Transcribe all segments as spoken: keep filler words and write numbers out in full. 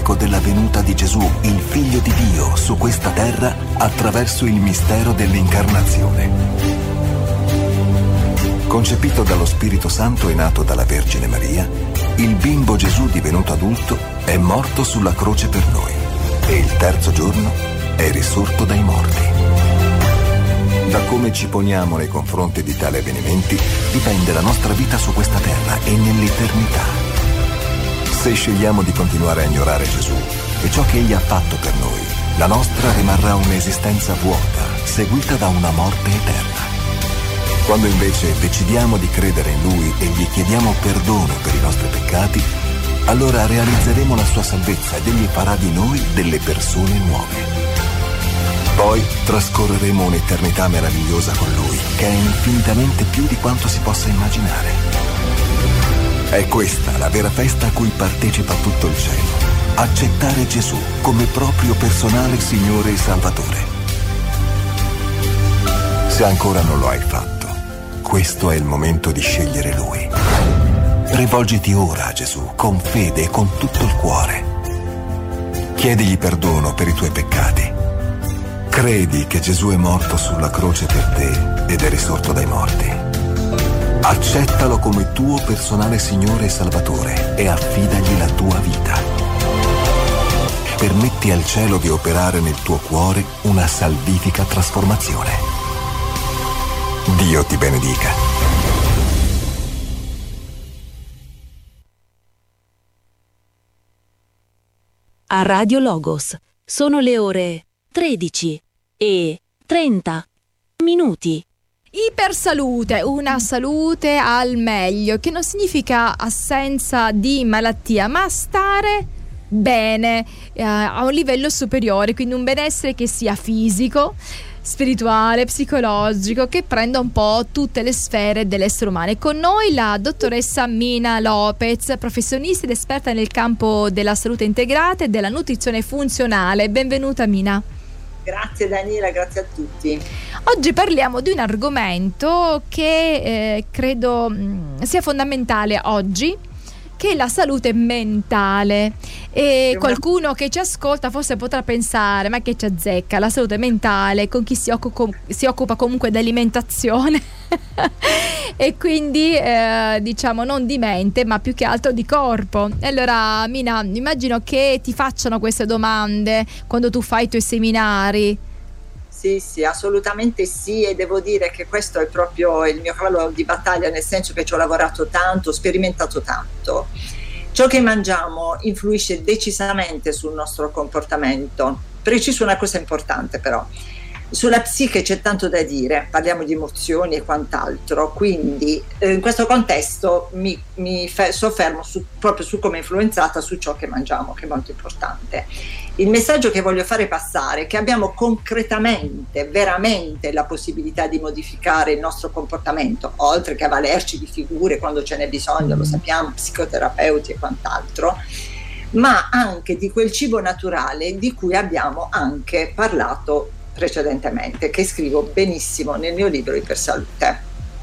profetico della venuta di Gesù, il Figlio di Dio, su questa terra attraverso il mistero dell'incarnazione. Concepito dallo Spirito Santo e nato dalla Vergine Maria, il bimbo Gesù divenuto adulto è morto sulla croce per noi e il terzo giorno è risorto dai morti. Da come ci poniamo nei confronti di tali avvenimenti dipende la nostra vita su questa terra e nell'eternità. Se scegliamo di continuare a ignorare Gesù e ciò che Egli ha fatto per noi, la nostra rimarrà un'esistenza vuota, seguita da una morte eterna. Quando invece decidiamo di credere in Lui e gli chiediamo perdono per i nostri peccati, allora realizzeremo la sua salvezza ed Egli farà di noi delle persone nuove. Poi trascorreremo un'eternità meravigliosa con Lui, che è infinitamente più di quanto si possa immaginare. È questa la vera festa a cui partecipa tutto il cielo. Accettare Gesù come proprio personale Signore e Salvatore. Se ancora non lo hai fatto, questo è il momento di scegliere Lui. Rivolgiti ora a Gesù con fede e con tutto il cuore. Chiedigli perdono per i tuoi peccati. Credi che Gesù è morto sulla croce per te ed è risorto dai morti. Accettalo come tuo personale Signore e Salvatore e affidagli la tua vita. Permetti al cielo di operare nel tuo cuore una salvifica trasformazione. Dio ti benedica. A Radio Logos sono le ore tredici e trenta minuti. Ipersalute, una salute al meglio, che non significa assenza di malattia, ma stare bene eh, a un livello superiore, quindi un benessere che sia fisico, spirituale, psicologico, che prenda un po' tutte le sfere dell'essere umano. E con noi la dottoressa Mina Lopez, professionista ed esperta nel campo della salute integrata e della nutrizione funzionale. Benvenuta Mina. Grazie Daniela, grazie a tutti. Oggi parliamo di un argomento che eh, credo mh, sia fondamentale oggi, che è la salute mentale. E una... qualcuno che ci ascolta forse potrà pensare: ma che ci azzecca la salute mentale con chi si occupa, si occupa comunque di alimentazione e quindi eh, diciamo non di mente ma più che altro di corpo. E allora Mina, immagino che ti facciano queste domande quando tu fai i tuoi seminari. Sì, sì, assolutamente sì, e devo dire che questo è proprio il mio cavallo di battaglia, nel senso che ci ho lavorato tanto, sperimentato tanto. Ciò che mangiamo influisce decisamente sul nostro comportamento. Preciso una cosa importante però: sulla psiche c'è tanto da dire, parliamo di emozioni e quant'altro, quindi eh, in questo contesto mi, mi fe- soffermo su, proprio su come è influenzata su ciò che mangiamo, che è molto importante. Il messaggio che voglio fare passare è che abbiamo concretamente, veramente la possibilità di modificare il nostro comportamento, oltre che avvalerci di figure quando ce n'è bisogno, lo sappiamo, psicoterapeuti e quant'altro, ma anche di quel cibo naturale di cui abbiamo anche parlato precedentemente, che scrivo benissimo nel mio libro Ipersalute.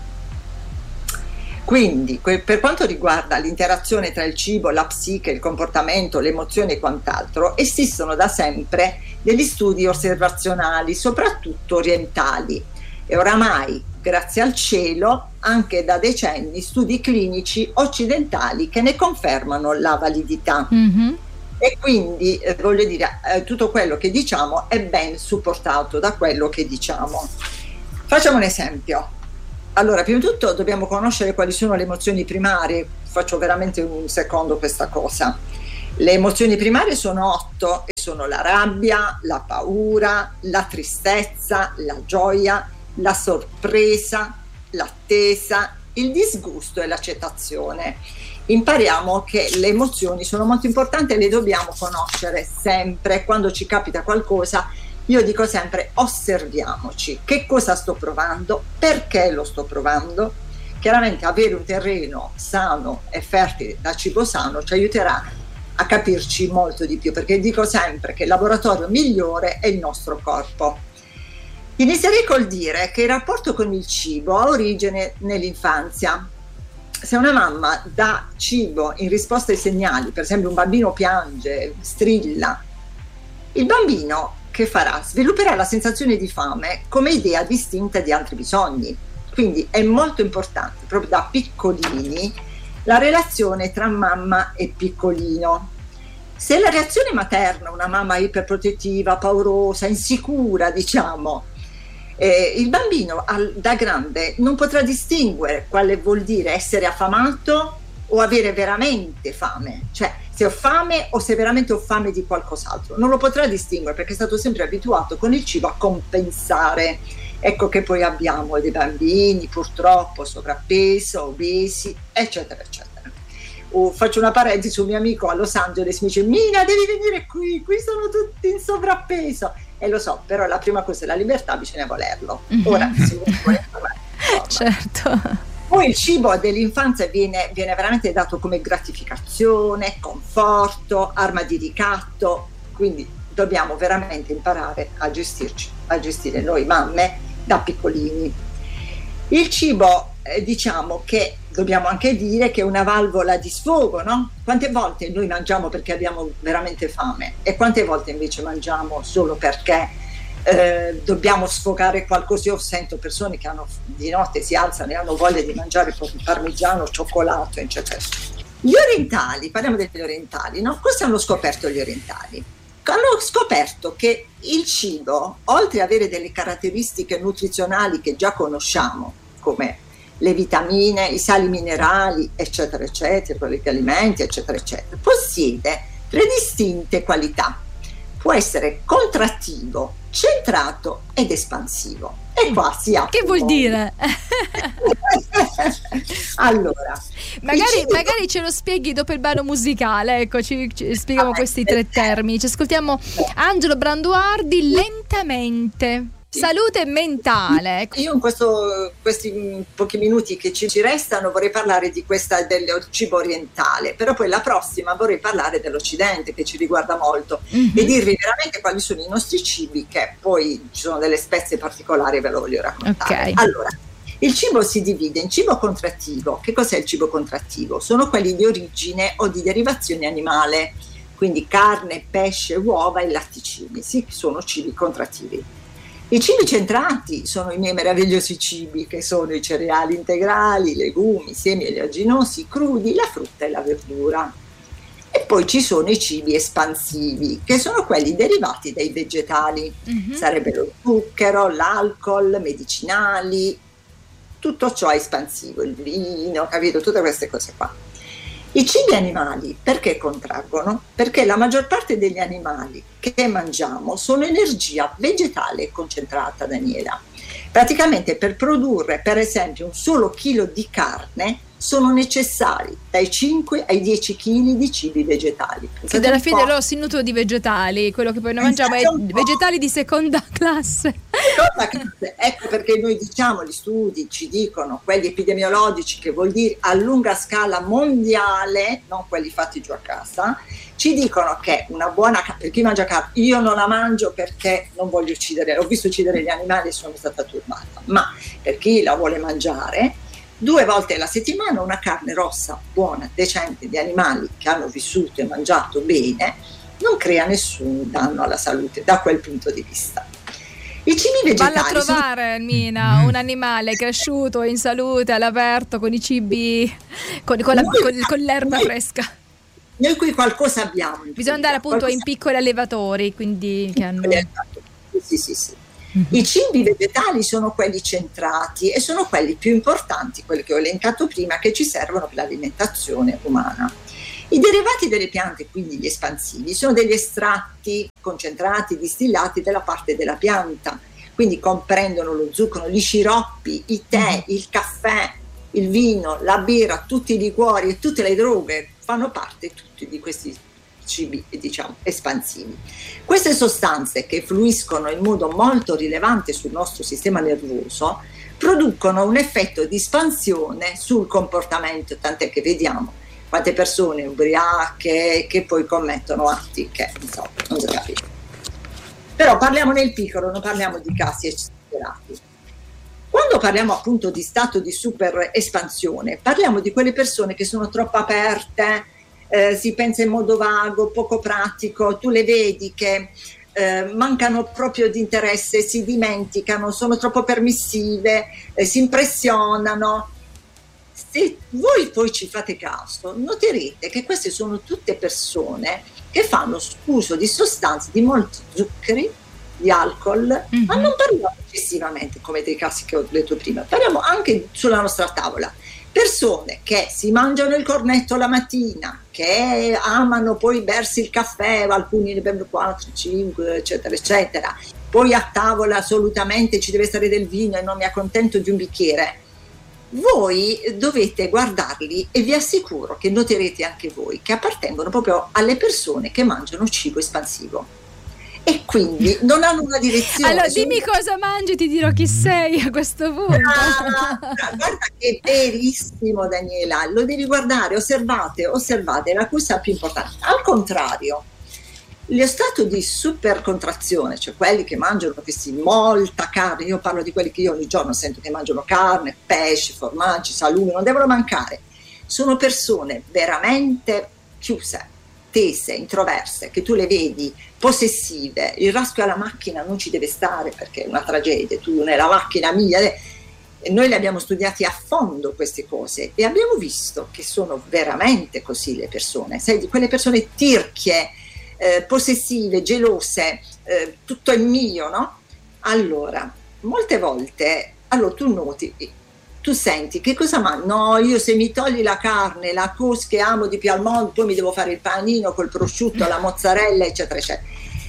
Quindi per quanto riguarda l'interazione tra il cibo, la psiche, il comportamento, le emozioni e quant'altro, esistono da sempre degli studi osservazionali, soprattutto orientali, e oramai, grazie al cielo, anche da decenni studi clinici occidentali che ne confermano la validità. Mm-hmm. E quindi eh, voglio dire, eh, tutto quello che diciamo è ben supportato da quello che diciamo. Facciamo un esempio. Allora, prima di tutto dobbiamo conoscere quali sono le emozioni primarie. Faccio veramente un secondo questa cosa. Le emozioni primarie sono otto e sono la rabbia, la paura, la tristezza, la gioia, la sorpresa, l'attesa, il disgusto e l'accettazione. Impariamo che le emozioni sono molto importanti e le dobbiamo conoscere sempre. Quando ci capita qualcosa, io dico sempre: osserviamoci, che cosa sto provando, perché lo sto provando. Chiaramente avere un terreno sano e fertile da cibo sano ci aiuterà a capirci molto di più, perché dico sempre che il laboratorio migliore è il nostro corpo. Inizierei col dire che il rapporto con il cibo ha origine nell'infanzia. se una mamma dà cibo in risposta ai segnali, per esempio un bambino piange, strilla, il bambino che farà? Svilupperà la sensazione di fame come idea distinta di altri bisogni. Quindi è molto importante, proprio da piccolini, la relazione tra mamma e piccolino. Se la reazione materna, una mamma iperprotettiva, paurosa, insicura, diciamo, eh, il bambino al, da grande non potrà distinguere quale vuol dire essere affamato o avere veramente fame, cioè se ho fame o se veramente ho fame di qualcos'altro. Non lo potrà distinguere perché è stato sempre abituato con il cibo a compensare. Ecco che poi abbiamo dei bambini purtroppo sovrappeso, obesi, eccetera, eccetera. Uh, faccio una parentesi, un mio amico a Los Angeles mi dice: Mina, devi venire qui, qui sono tutti in sovrappeso. E lo so, però la prima cosa è la libertà, bisogna volerlo. Ora, se vuole parlare, certo. Poi il cibo dell'infanzia viene, viene veramente dato come gratificazione, conforto, arma di ricatto, quindi dobbiamo veramente imparare a gestirci, a gestire noi mamme da piccolini. Il cibo, eh, diciamo che dobbiamo anche dire che è una valvola di sfogo, no? Quante volte noi mangiamo perché abbiamo veramente fame e quante volte invece mangiamo solo perché eh, dobbiamo sfogare qualcosa. Io sento persone che hanno, di notte si alzano e hanno voglia di mangiare parmigiano, cioccolato, eccetera. Gli orientali, parliamo degli orientali, no? Cosa hanno scoperto gli orientali? Hanno scoperto che il cibo, oltre ad avere delle caratteristiche nutrizionali che già conosciamo, come le vitamine, i sali minerali, eccetera, eccetera, gli alimenti, eccetera, eccetera, possiede tre distinte qualità. Può essere contrattivo, centrato ed espansivo. E qua si apre. Che vuol dire? Allora, magari, cibo... magari ce lo spieghi dopo il brano musicale, ecco, ci, ci spieghiamo ah, questi tre termini. Ci ascoltiamo Angelo Branduardi, Lentamente. Salute mentale. Io in questo, questi pochi minuti che ci, ci restano vorrei parlare di questa del cibo orientale, però poi la prossima vorrei parlare dell'Occidente che ci riguarda molto, mm-hmm. e dirvi veramente quali sono i nostri cibi, che poi ci sono delle spezie particolari, ve lo voglio raccontare. Okay. Allora, il cibo si divide in cibo contrattivo. Che cos'è il cibo contrattivo? Sono quelli di origine o di derivazione animale, quindi carne, pesce, uova e latticini, sì, sono cibi contrattivi. I cibi centrati sono i miei meravigliosi cibi, che sono i cereali integrali, i legumi, i semi oleaginosi, crudi, la frutta e la verdura. E poi ci sono i cibi espansivi, che sono quelli derivati dai vegetali. Mm-hmm. Sarebbe lo zucchero, l'alcol, medicinali, tutto ciò è espansivo, il vino, capito? Tutte queste cose qua. I cibi animali perché contraggono? Perché la maggior parte degli animali che mangiamo sono energia vegetale concentrata, Daniela. Praticamente per produrre per esempio un solo chilo di carne sono necessari dai cinque ai dieci chili di cibi vegetali. Che dalla fine loro si nutrono di vegetali, quello che poi noi mangiamo è vegetali di seconda classe. Seconda classe. Ecco perché noi diciamo, gli studi ci dicono, quelli epidemiologici, che vuol dire a lunga scala mondiale, non quelli fatti giù a casa, ci dicono che una buona, per chi mangia carne, io non la mangio perché non voglio uccidere, ho visto uccidere gli animali e sono stata turbata, ma per chi la vuole mangiare, due volte alla settimana una carne rossa, buona, decente, di animali che hanno vissuto e mangiato bene, non crea nessun danno alla salute da quel punto di vista. I cibi vegetali. Valla a trovare, sono... Mina, un animale cresciuto in salute, all'aperto, con i cibi, con, con, la, con, con l'erba noi, fresca. Noi qui qualcosa abbiamo. Bisogna andare appunto qualcosa... in piccoli allevatori, quindi che hanno... Sì, sì, sì. Mm-hmm. I cibi vegetali sono quelli centrati e sono quelli più importanti, quelli che ho elencato prima, che ci servono per l'alimentazione umana. I derivati delle piante, quindi gli espansivi, sono degli estratti concentrati, distillati della parte della pianta, quindi comprendono lo zucchero, gli sciroppi, i tè, mm-hmm. il caffè, il vino, la birra, tutti i liquori e tutte le droghe fanno parte tutti di questi cibi, diciamo, espansivi. Queste sostanze, che fluiscono in modo molto rilevante sul nostro sistema nervoso, producono un effetto di espansione sul comportamento, tant'è che vediamo quante persone ubriache che poi commettono atti che insomma non si capisce. Però parliamo nel piccolo, non parliamo di casi esagerati. Quando Quando parliamo appunto di stato di super espansione, parliamo di quelle persone che sono troppo aperte, eh, si pensa in modo vago, poco pratico, tu le vedi che eh, mancano proprio di interesse, si dimenticano, sono troppo permissive, eh, si impressionano. Se voi poi ci fate caso, noterete che queste sono tutte persone che fanno uso di sostanze, di molti zuccheri, di alcol, mm-hmm. ma non parliamo eccessivamente come dei casi che ho detto prima, parliamo anche sulla nostra tavola. Persone che si mangiano il cornetto la mattina, che amano poi bersi il caffè, alcuni ne bevono quattro, cinque, eccetera, eccetera. Poi a tavola assolutamente ci deve stare del vino e non mi accontento di un bicchiere. Voi dovete guardarli e vi assicuro che noterete anche voi che appartengono proprio alle persone che mangiano cibo espansivo e quindi non hanno una direzione. Allora dimmi cosa mangi, ti dirò chi sei a questo punto. Ah, guarda che è verissimo, Daniela, lo devi guardare, osservate, osservate, la cosa più importante. Al contrario, lo stato di supercontrazione, cioè quelli che mangiano questi molta carne, io parlo di quelli che io ogni giorno sento che mangiano carne, pesce, formaggi, salumi, non devono mancare, sono persone veramente chiuse, tese, introverse, che tu le vedi possessive, il raschio alla macchina non ci deve stare perché è una tragedia, tu nella macchina mia, e noi le abbiamo studiate a fondo queste cose e abbiamo visto che sono veramente così le persone, sai, di quelle persone tirchie, eh, possessive, gelose, eh, tutto è mio, no? Allora, molte volte, allora tu noti, tu senti che cosa mangi? No, io se mi togli la carne, la cosa che amo di più al mondo, poi mi devo fare il panino col prosciutto, la mozzarella, eccetera, eccetera.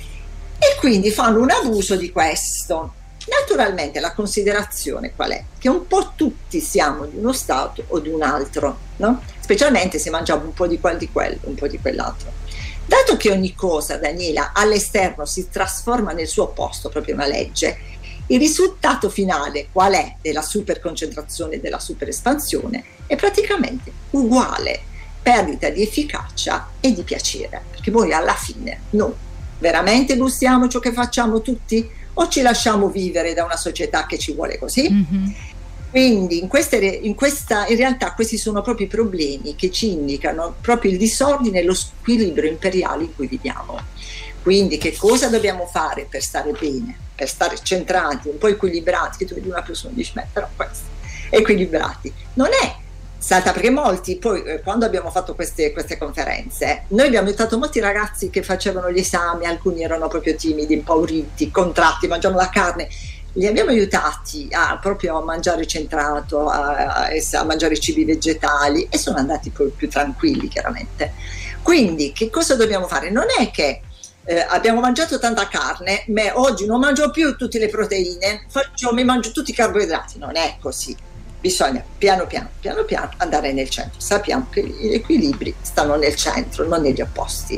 E quindi fanno un abuso di questo. Naturalmente la considerazione qual è? Che un po' tutti siamo di uno stato o di un altro, no? Specialmente se mangiamo un po' di quel di quello, un po' di quell'altro. Dato che ogni cosa, Daniela, all'esterno si trasforma nel suo posto, proprio una legge, il risultato finale, qual è della superconcentrazione e della superespansione, è praticamente uguale, perdita di efficacia e di piacere, perché poi alla fine noi veramente gustiamo ciò che facciamo tutti o ci lasciamo vivere da una società che ci vuole così? Mm-hmm. Quindi in, queste, in, questa, in realtà questi sono proprio i problemi che ci indicano proprio il disordine e lo squilibrio imperiale in cui viviamo. Quindi che cosa dobbiamo fare per stare bene, per stare centrati, un po' equilibrati, che tu vedi una persona e dici, beh, però questo, equilibrati. Non è salta, perché molti, poi eh, quando abbiamo fatto queste, queste conferenze, noi abbiamo aiutato molti ragazzi che facevano gli esami, alcuni erano proprio timidi, impauriti, contratti, mangiavano la carne, li abbiamo aiutati a proprio a mangiare centrato, a, a, a mangiare cibi vegetali e sono andati poi più tranquilli chiaramente. Quindi che cosa dobbiamo fare? Non è che Eh, abbiamo mangiato tanta carne, ma oggi non mangio più tutte le proteine, faccio, mi mangio tutti i carboidrati. Non è così, bisogna piano piano, piano piano andare nel centro. Sappiamo che gli equilibri stanno nel centro, non negli opposti.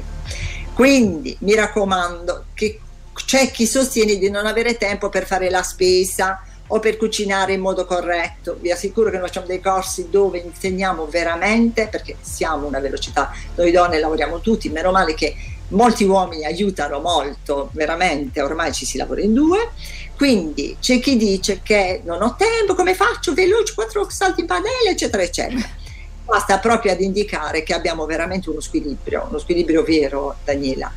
Quindi mi raccomando che c'è chi sostiene di non avere tempo per fare la spesa o per cucinare in modo corretto. Vi assicuro che noi facciamo dei corsi dove insegniamo veramente, perché siamo una velocità, noi donne lavoriamo tutti, meno male che molti uomini aiutano molto, veramente ormai ci si lavora in due. Quindi c'è chi dice che non ho tempo, come faccio, veloce, quattro salti in padella, eccetera eccetera. Basta proprio ad indicare che abbiamo veramente uno squilibrio, uno squilibrio vero, Daniela.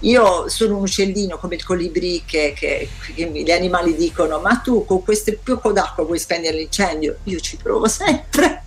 Io sono un uccellino come il colibrì che, che, che gli animali dicono, ma tu con questo poco d'acqua vuoi spegnere l'incendio? Io ci provo sempre,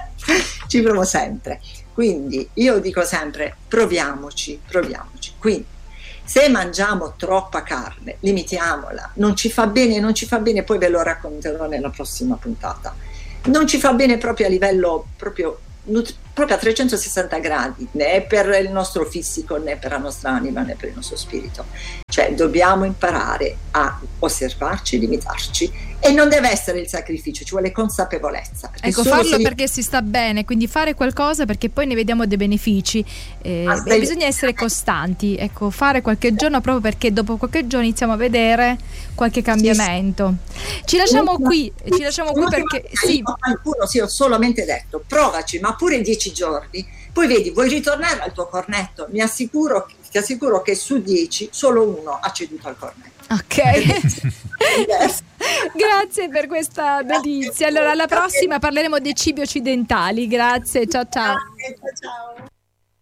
ci provo sempre. Quindi io dico sempre proviamoci, proviamoci. Quindi se mangiamo troppa carne, limitiamola, non ci fa bene, non ci fa bene, poi ve lo racconterò nella prossima puntata. Non ci fa bene proprio a livello proprio, proprio a trecentosessanta gradi, né per il nostro fisico, né per la nostra anima, né per il nostro spirito. Cioè dobbiamo imparare a osservarci, limitarci, e non deve essere il sacrificio, ci vuole consapevolezza. Ecco, farlo io... perché si sta bene, quindi fare qualcosa perché poi ne vediamo dei benefici. Eh, ah, beh, bisogna essere costanti, ecco, fare qualche giorno proprio perché dopo qualche giorno iniziamo a vedere qualche cambiamento. Ci lasciamo qui, ci lasciamo qui perché sì. Qualcuno, sì, ho solamente detto provaci, ma pure dieci giorni, poi vedi, vuoi ritornare al tuo cornetto, mi assicuro ti assicuro che su dieci solo uno ha ceduto al cornetto. Ok. Grazie per questa notizia. Allora alla prossima parleremo dei cibi occidentali. Grazie, ciao ciao. Ciao, ciao.